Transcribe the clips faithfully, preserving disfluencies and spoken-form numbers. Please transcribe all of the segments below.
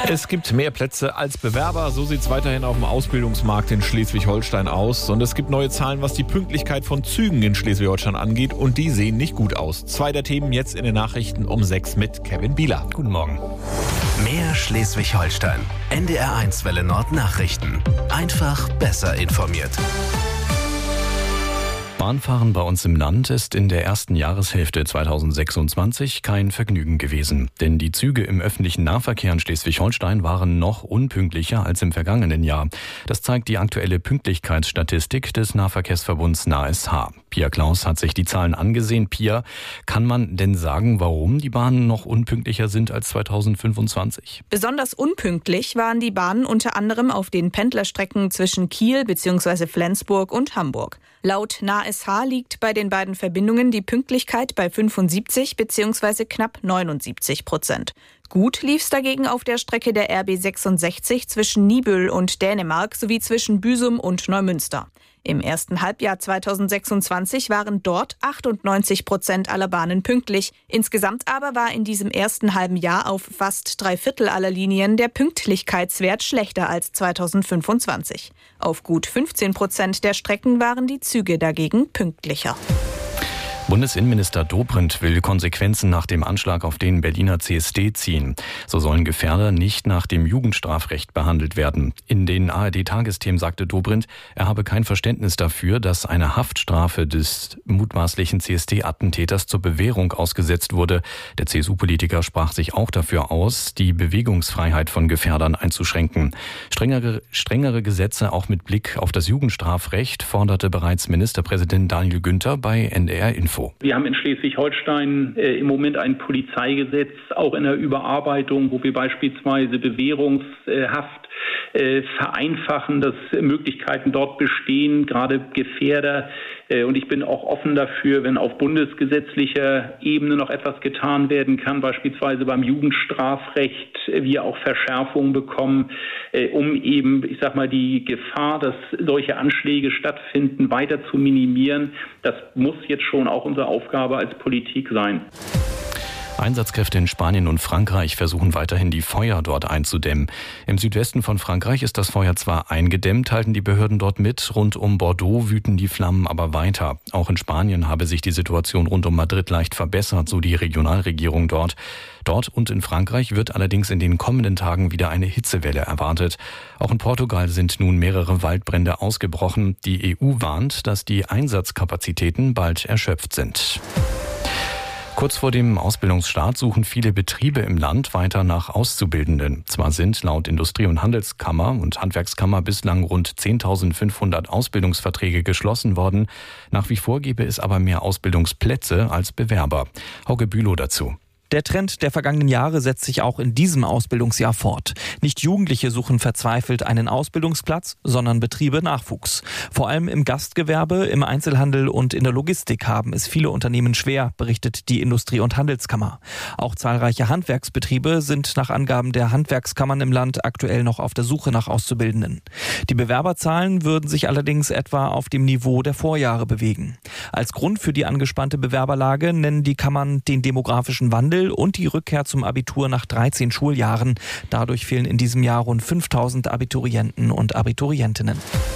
Es gibt mehr Plätze als Bewerber. So sieht es weiterhin auf dem Ausbildungsmarkt in Schleswig-Holstein aus. Und es gibt neue Zahlen, was die Pünktlichkeit von Zügen in Schleswig-Holstein angeht. Und die sehen nicht gut aus. Zwei der Themen jetzt in den Nachrichten um sechs mit Kevin Bieler. Guten Morgen. Mehr Schleswig-Holstein. N D R eins Welle Nord Nachrichten. Einfach besser informiert. Bahnfahren bei uns im Land ist in der ersten Jahreshälfte zweitausendsechsundzwanzig kein Vergnügen gewesen. Denn die Züge im öffentlichen Nahverkehr in Schleswig-Holstein waren noch unpünktlicher als im vergangenen Jahr. Das zeigt die aktuelle Pünktlichkeitsstatistik des Nahverkehrsverbunds N A S H. Pia Klaus hat sich die Zahlen angesehen. Pia, kann man denn sagen, warum die Bahnen noch unpünktlicher sind als zweitausendfünfundzwanzig? Besonders unpünktlich waren die Bahnen unter anderem auf den Pendlerstrecken zwischen Kiel bzw. Flensburg und Hamburg. Laut N A S H liegt bei den beiden Verbindungen die Pünktlichkeit bei fünfundsiebzig bzw. knapp neunundsiebzig Prozent. Gut lief's dagegen auf der Strecke der R B sechsundsechzig zwischen Niebüll und Dänemark sowie zwischen Büsum und Neumünster. Im ersten Halbjahr zweitausendsechsundzwanzig waren dort achtundneunzig Prozent aller Bahnen pünktlich. Insgesamt aber war in diesem ersten halben Jahr auf fast drei Viertel aller Linien der Pünktlichkeitswert schlechter als zweitausendfünfundzwanzig. Auf gut fünfzehn Prozent der Strecken waren die Züge dagegen pünktlicher. Bundesinnenminister Dobrindt will Konsequenzen nach dem Anschlag auf den Berliner C S D ziehen. So sollen Gefährder nicht nach dem Jugendstrafrecht behandelt werden. In den A R D-Tagesthemen sagte Dobrindt, er habe kein Verständnis dafür, dass eine Haftstrafe des mutmaßlichen C S D-Attentäters zur Bewährung ausgesetzt wurde. Der C S U-Politiker sprach sich auch dafür aus, die Bewegungsfreiheit von Gefährdern einzuschränken. Strengere, strengere Gesetze auch mit Blick auf das Jugendstrafrecht forderte bereits Ministerpräsident Daniel Günther bei N D R Info. Wir haben in Schleswig-Holstein äh, im Moment ein Polizeigesetz, auch in der Überarbeitung, wo wir beispielsweise Bewährungshaft äh, vereinfachen, dass Möglichkeiten dort bestehen, gerade Gefährder. Äh, und ich bin auch offen dafür, wenn auf bundesgesetzlicher Ebene noch etwas getan werden kann, beispielsweise beim Jugendstrafrecht, äh, wir auch Verschärfungen bekommen, äh, um eben, ich sag mal, die Gefahr, dass solche Anschläge stattfinden, weiter zu minimieren. Das muss jetzt schon auch unsere Aufgabe als Politik sein. Einsatzkräfte in Spanien und Frankreich versuchen weiterhin, die Feuer dort einzudämmen. Im Südwesten von Frankreich ist das Feuer zwar eingedämmt, halten die Behörden dort mit. Rund um Bordeaux wüten die Flammen aber weiter. Auch in Spanien habe sich die Situation rund um Madrid leicht verbessert, so die Regionalregierung dort. Dort und in Frankreich wird allerdings in den kommenden Tagen wieder eine Hitzewelle erwartet. Auch in Portugal sind nun mehrere Waldbrände ausgebrochen. Die E U warnt, dass die Einsatzkapazitäten bald erschöpft sind. Kurz vor dem Ausbildungsstart suchen viele Betriebe im Land weiter nach Auszubildenden. Zwar sind laut Industrie- und Handelskammer und Handwerkskammer bislang rund zehntausendfünfhundert Ausbildungsverträge geschlossen worden. Nach wie vor gäbe es aber mehr Ausbildungsplätze als Bewerber. Hauke Bülow dazu. Der Trend der vergangenen Jahre setzt sich auch in diesem Ausbildungsjahr fort. Nicht Jugendliche suchen verzweifelt einen Ausbildungsplatz, sondern Betriebe Nachwuchs. Vor allem im Gastgewerbe, im Einzelhandel und in der Logistik haben es viele Unternehmen schwer, berichtet die Industrie- und Handelskammer. Auch zahlreiche Handwerksbetriebe sind nach Angaben der Handwerkskammern im Land aktuell noch auf der Suche nach Auszubildenden. Die Bewerberzahlen würden sich allerdings etwa auf dem Niveau der Vorjahre bewegen. Als Grund für die angespannte Bewerberlage nennen die Kammern den demografischen Wandel und die Rückkehr zum Abitur nach dreizehn Schuljahren. Dadurch fehlen in diesem Jahr rund fünftausend Abiturienten und Abiturientinnen.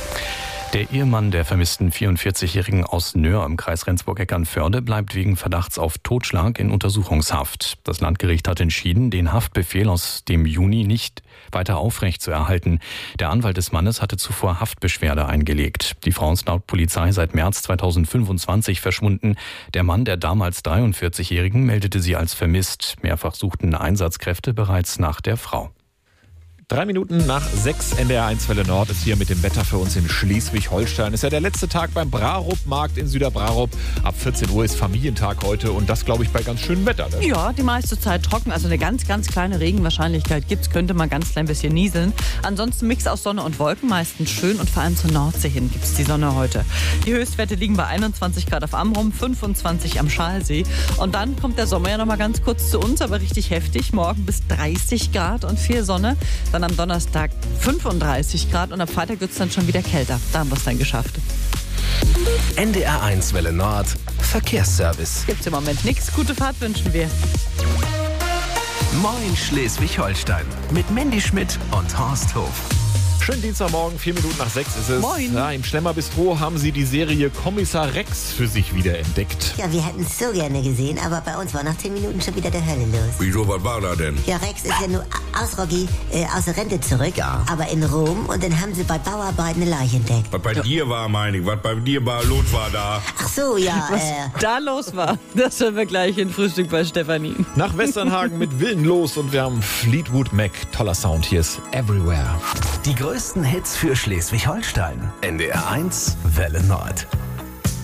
Der Ehemann der vermissten vierundvierzigjährigen aus Nöhr im Kreis Rendsburg-Eckernförde bleibt wegen Verdachts auf Totschlag in Untersuchungshaft. Das Landgericht hat entschieden, den Haftbefehl aus dem Juni nicht weiter aufrecht zu erhalten. Der Anwalt des Mannes hatte zuvor Haftbeschwerde eingelegt. Die Frau ist laut Polizei seit März zweitausendfünfundzwanzig verschwunden. Der Mann der damals dreiundvierzigjährigen meldete sie als vermisst. Mehrfach suchten Einsatzkräfte bereits nach der Frau. Drei Minuten nach sechs, N D R eins Welle Nord ist hier mit dem Wetter für uns in Schleswig-Holstein. Ist ja der letzte Tag beim Brarup-Markt in Süderbrarup. Ab vierzehn Uhr ist Familientag heute und das, glaube ich, bei ganz schönem Wetter. Ne? Ja, die meiste Zeit trocken, also eine ganz, ganz kleine Regenwahrscheinlichkeit gibt's, könnte mal ganz klein bisschen nieseln. Ansonsten Mix aus Sonne und Wolken, meistens schön und vor allem zur Nordsee hin gibt's die Sonne heute. Die Höchstwerte liegen bei einundzwanzig Grad auf Amrum, fünfundzwanzig am Schalsee. Und dann kommt der Sommer ja noch mal ganz kurz zu uns, aber richtig heftig. Morgen bis dreißig Grad und viel Sonne. Dann am Donnerstag fünfunddreißig Grad und am Freitag wird es dann schon wieder kälter. Da haben wir es dann geschafft. N D R eins Welle Nord Verkehrsservice. Gibt's im Moment nichts. Gute Fahrt wünschen wir. Moin Schleswig-Holstein mit Mandy Schmidt und Horst Hof. Schönen Dienstagmorgen, vier Minuten nach sechs ist es. Moin. Ja, im Schlemmer Bistro haben sie die Serie Kommissar Rex für sich wieder entdeckt. Ja, wir hätten es so gerne gesehen, aber bei uns war nach zehn Minuten schon wieder der Hölle los. Wieso, was war da denn? Ja, Rex ist ja nur aus Rocky, äh, aus der Rente zurück, Ja. aber in Rom, und dann haben sie bei Bauarbeiten eine Leiche entdeckt. Was bei dir war, meine ich, was bei dir war, los war da. Ach so, ja, Was äh, da los war, das hören wir gleich in Frühstück bei Stefanie. Nach Westernhagen mit Willenlos und wir haben Fleetwood Mac. Toller Sound, hier ist Everywhere. Die größten Hits für Schleswig-Holstein. N D R eins Welle Nord.